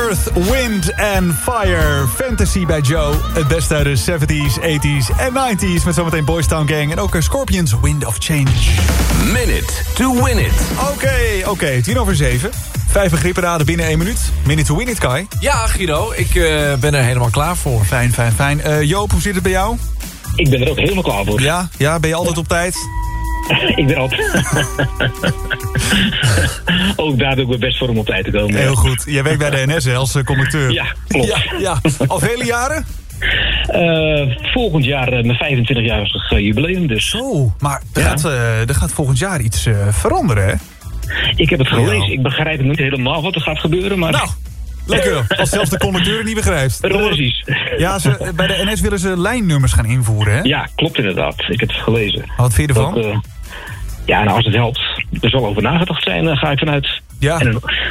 Earth, Wind and Fire. Fantasy bij Joe. Het beste uit de 70s, 80s en 90s. Met zometeen Boys Town Gang. En ook Scorpions, Wind of Change. Minute to win it. Oké, 7:10. 5 begrippen raden binnen 1 minuut. Minute to win it, Kai. Ja, Guido, ik ben er helemaal klaar voor. Fijn. Joop, hoe zit het bij jou? Ik ben er ook helemaal klaar voor. Ja, ben je altijd op tijd? Ik ben op. Ook daar doe ik mijn best voor om op tijd te komen. Heel goed. Jij werkt bij de NS als conducteur. Ja, klopt. Ja. Al vele jaren? Volgend jaar mijn 25-jarig jubileum dus. Zo, maar er gaat volgend jaar iets veranderen, hè? Ik heb het gelezen. Ik begrijp het niet helemaal wat er gaat gebeuren, maar... Nou, lekker. Als zelfs de conducteur het niet begrijpt. Precies. Ja, bij de NS willen ze lijnnummers gaan invoeren, hè? Ja, klopt inderdaad. Ik heb het gelezen. Wat vind je ervan? Als het helpt. Er zal over nagedacht zijn, ga ik vanuit. Ja.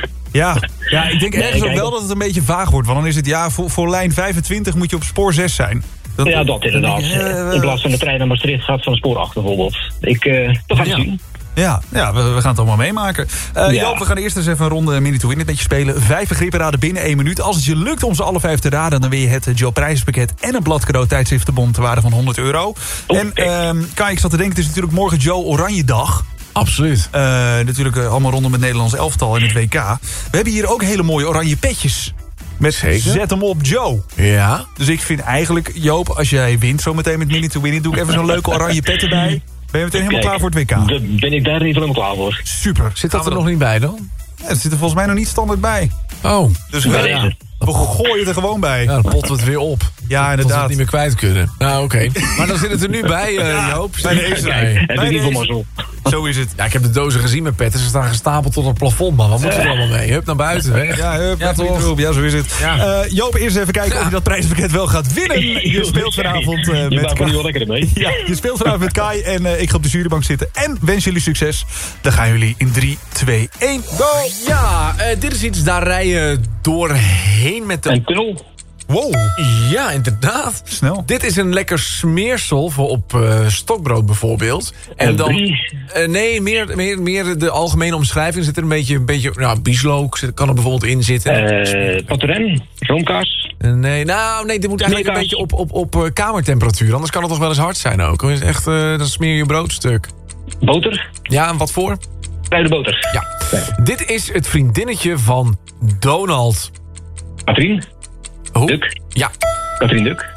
Ja, ik denk ergens ook wel dat het een beetje vaag wordt. Want dan is het, voor lijn 25 moet je op spoor 6 zijn. Dat inderdaad. In plaats van de trein naar Maastricht gaat van spoor 8 bijvoorbeeld. Toch gaan zien. Ja, we gaan het allemaal meemaken. Joop, we gaan eerst eens even een ronde Minute to Win It met je spelen. 5 begrippen raden binnen 1 minuut. Als het je lukt om ze alle 5 te raden, dan win je het Joe prijzenpakket en een blad cadeau tijdschriftenbon ter waarde van €100. En Kai, ik zat te denken, het is natuurlijk morgen Joe Oranje Dag. Absoluut. Natuurlijk allemaal rondom het Nederlands elftal in het WK. We hebben hier ook hele mooie oranje petjes. Met Zeker. Zet hem op Joe. Ja. Dus ik vind eigenlijk, Joop, als jij wint zometeen met Minute to Win It, doe ik even zo'n leuke oranje pet erbij. Ben je meteen helemaal klaar voor het WK? Ben ik daar niet helemaal klaar voor. Super. Zit dat er nog niet bij dan? Ja, dat zit er volgens mij nog niet standaard bij. Oh. Dus we gooien het er gewoon bij. Ja, dan potten we het weer op. Ja, Tot we inderdaad. het niet meer kwijt kunnen. Nou, oké. Maar dan zit het er nu bij, Joop. bij deze. Heb je niet voor mazzel. Zo is het. Ja, ik heb de dozen gezien met petten. Ze staan gestapeld tot het plafond, man. Wat moet er allemaal mee? Hup, naar buiten, weg. Ja, toch? Ja, zo is het. Ja. Joop, eerst even kijken of je dat prijspakket wel gaat winnen. Je speelt vanavond met Kai. Wel lekker ermee. Ja, je speelt vanavond met Kai en ik ga op de jurybank zitten. En wens jullie succes. Dan gaan jullie in 3, 2, 1, go! Ja, dit is iets, daar rij je doorheen met de... Een tunnel. Wow. Ja, inderdaad. Snel. Dit is een lekker smeersel voor op stokbrood bijvoorbeeld. En dan... nee, meer de algemene omschrijving. Zit er een beetje bieslook kan er bijvoorbeeld in zitten. Patoren, roomkaas. Nee, dit moet eigenlijk een beetje op kamertemperatuur. Anders kan het toch wel eens hard zijn ook. Echt, dan smeer je broodstuk. Boter. Ja, en wat voor? Bruine boter. Ja. Dit is het vriendinnetje van Donald. Katrien. Hoe? Duk. Ja. Katrien Duk.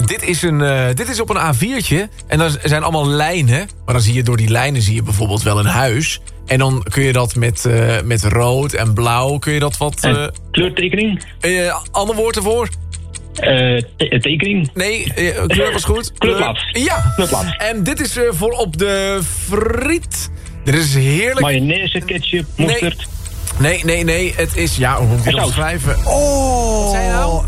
Dit is op een A4'tje. En dan zijn allemaal lijnen. Maar dan zie je door die lijnen bijvoorbeeld wel een huis. En dan kun je dat met rood en blauw... kun je dat wat... kleurtekening. Ander woord ervoor? Tekening. Nee, kleur was goed. Kleurplaat. Ja. Kleurplaat. En dit is voor op de friet. Dit is heerlijk. Mayonaise, ketchup, mosterd. Nee. Het is... Ja, hoe moet je dat schrijven? Oh. Wat zei je nou?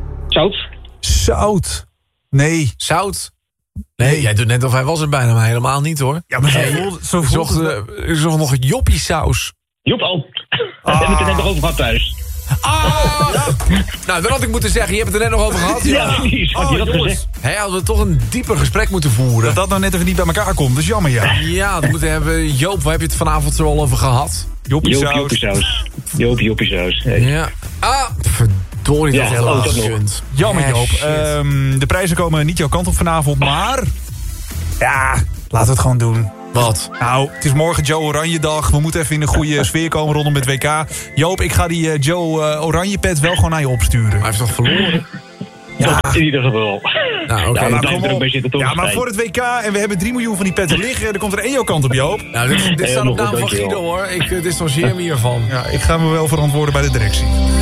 Zout. Nee. Zout? Nee, jij doet net of hij was er bijna, maar helemaal niet hoor. Ja, maar ik zocht nog het joppiesaus. Joep, we hebben het er net nog over gehad thuis. Nou, dan had ik moeten zeggen, je hebt het er net nog over gehad. Ja, precies. Had je dat gezegd? Hé, hadden we toch een dieper gesprek moeten voeren. Dat nou net even niet bij elkaar komt, dat is jammer, ja. Ja, dat moeten hebben. Joop, waar heb je het vanavond zo al over gehad? Joppiesaus. Joppiesaus. Ja. Verdorie, dat dat nog. gekund. Jammer, Joop. De prijzen komen niet jouw kant op vanavond, maar... Ja, laten we het gewoon doen. Wat? Nou, het is morgen Joe Oranje Dag. We moeten even in een goede sfeer komen rondom het WK. Joop, ik ga die Joe Oranje pet wel gewoon naar je opsturen. Maar hij heeft toch verloren? Ja, in ieder geval. Nou, oké. Maar voor het WK en we hebben 3 miljoen van die petten liggen. Er komt er 1 jouw kant op, Joop. Nou, dit staat op naam van Guido, hoor. Ik distancieer me hiervan. Ja, ik ga me wel verantwoorden bij de directie.